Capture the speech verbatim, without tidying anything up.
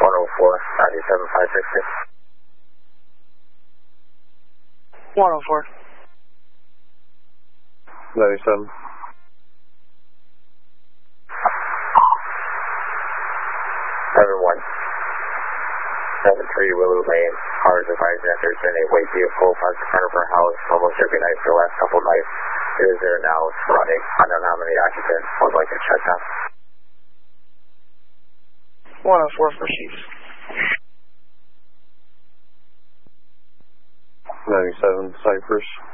one oh four, ninety-seven five sixty. one oh four. ninety-seven. seven one. seven three Willow Lane. Cars advising that there's been a white vehicle parked in front of her house almost every night for the last couple of nights. It is there now. It's running. I don't know how many occupants. Would like to check that. one oh four for Chief. ninety-seven Cypress.